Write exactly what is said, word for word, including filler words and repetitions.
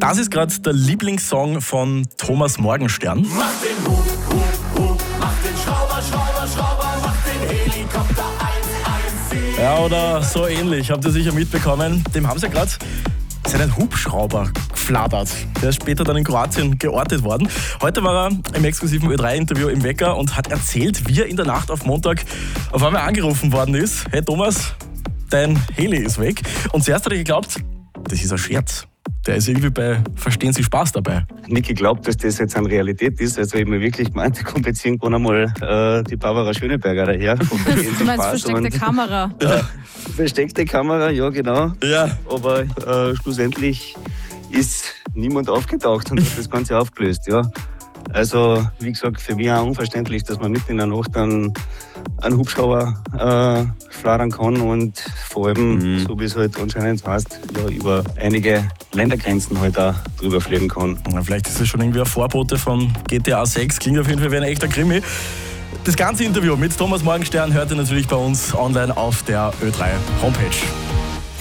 Das ist gerade der Lieblingssong von Thomas Morgenstern. Mach den Hub, Hub, Hub, mach den Schrauber, Schrauber, Schrauber, mach den Helikopter eins eins sieben. Ja, oder so ähnlich, habt ihr sicher mitbekommen. Dem haben sie gerade seinen Hubschrauber geflattert. Der ist später dann in Kroatien geortet worden. Heute war er im exklusiven Ö drei Interview im Wecker und hat erzählt, wie er in der Nacht auf Montag auf einmal angerufen worden ist. Hey Thomas, dein Heli ist weg. Und zuerst hat er geglaubt, das ist ein Scherz. Der ist irgendwie bei Verstehen Sie Spaß dabei. Nicht geglaubt, dass das jetzt eine Realität ist. Also ich habe mir wirklich gemeint, da kommt jetzt irgendwann einmal äh, die Barbara Schöneberger daher. Du meinst versteckte Kamera? Äh, versteckte Kamera, ja genau. Ja. Aber äh, schlussendlich ist niemand aufgetaucht und hat das Ganze aufgelöst. Ja. Also wie gesagt, für mich auch unverständlich, dass man mitten in der Nacht dann einen Hubschrauber äh, flattern kann und vor allem, mhm. so wie es halt anscheinend heißt, ja, über einige Ländergrenzen halt auch drüber fliegen kann. Na, vielleicht ist es schon irgendwie ein Vorbote von G T A sechs. Klingt auf jeden Fall wie ein echter Krimi. Das ganze Interview mit Thomas Morgenstern hört ihr natürlich bei uns online auf der Ö drei Homepage.